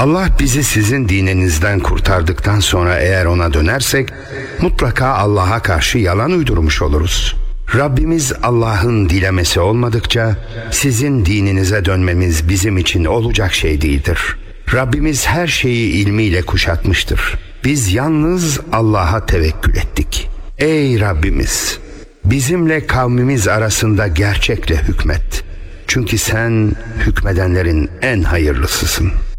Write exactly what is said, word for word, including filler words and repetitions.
Allah bizi sizin dininizden kurtardıktan sonra eğer ona dönersek mutlaka Allah'a karşı yalan uydurmuş oluruz. Rabbimiz Allah'ın dilemesi olmadıkça sizin dininize dönmemiz bizim için olacak şey değildir. Rabbimiz her şeyi ilmiyle kuşatmıştır. Biz yalnız Allah'a tevekkül ettik. Ey Rabbimiz! Bizimle kavmimiz arasında gerçekle hükmet. Çünkü sen hükmedenlerin en hayırlısısın.